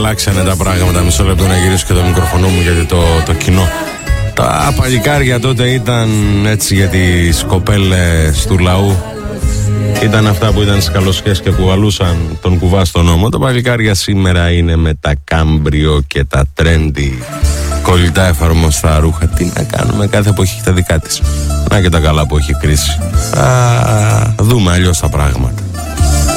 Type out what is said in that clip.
αλλάξανε τα πράγματα. Μισό λεπτό να γυρίσω και το μικροφωνό μου, γιατί το κοινό. Τα παλικάρια τότε ήταν έτσι για τις κοπέλες του λαού. Ήταν αυτά που ήταν στις καλοσχέσεις και κουβαλούσαν τον κουβά στον νόμο. Τα παλικάρια σήμερα είναι με τα κάμπριο και τα τρέντι κολλητά εφαρμοστά ρούχα. Τι να κάνουμε, κάθε εποχή έχει τα δικά της. Να και τα καλά που έχει κρίση. Θα δούμε αλλιώς τα πράγματα.